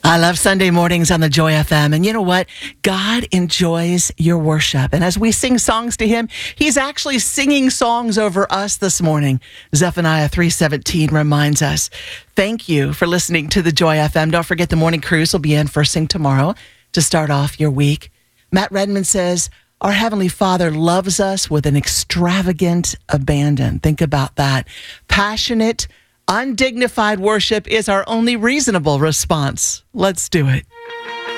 I love Sunday mornings on the Joy FM. And you know what? God enjoys your worship. And as we sing songs to him, he's actually singing songs over us this morning. Zephaniah 3:17 reminds us. Thank you for listening to the Joy FM. Don't forget the morning cruise will be in first thing tomorrow to start off your week. Matt Redman says, our Heavenly Father loves us with an extravagant abandon. Think about that. Passionate, undignified worship is our only reasonable response. Let's do it.